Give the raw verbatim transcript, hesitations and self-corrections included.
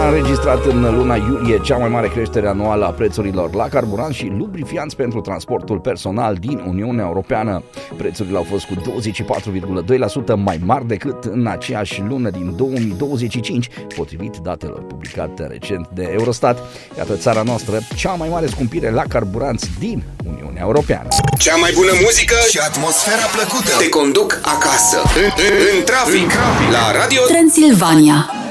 înregistrat în luna iulie cea mai mare creștere anuală a prețurilor la carburant și lubrifianți pentru transportul personal din Uniunea Europeană. Prețurile au fost cu douăzeci și patru virgulă doi la sută mai mari decât în aceeași lună din două mii douăzeci și cinci, potrivit datelor publicate recent de Eurostat. Iată țara noastră, cea mai mare scumpire la carburanți din Uniunea Europeană. Cea mai bună muzică și atmosfera plăcută te conduc acasă, în, în, în trafic, la Radio Transilvania.